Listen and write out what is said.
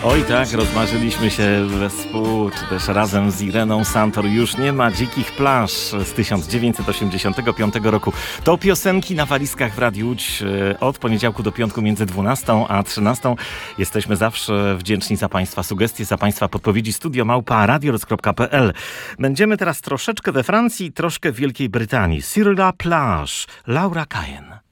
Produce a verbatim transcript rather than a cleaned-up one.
Oj tak, rozmarzyliśmy się wespół, czy też razem z Ireną Santor. Już nie ma dzikich plaż z tysiąc dziewięćset osiemdziesiątego piątego roku. To piosenki na walizkach w Radiu Łódź od poniedziałku do piątku między dwunastą a trzynastą. Jesteśmy zawsze wdzięczni za Państwa sugestie, za Państwa podpowiedzi. Studio małpa radiorus kropka p l. Będziemy teraz troszeczkę we Francji, troszkę w Wielkiej Brytanii. Sur la plage, Laura Cahen.